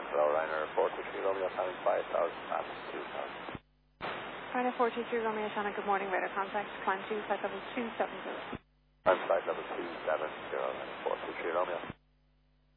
Hello, Ryanair 423 Romeo, Shannon 5000, map 2000. Ryanair 423 Romeo, Shannon, good morning, radar contact, climb 2, flight level 270. Climb flight level 270, Ryanair 423 Romeo.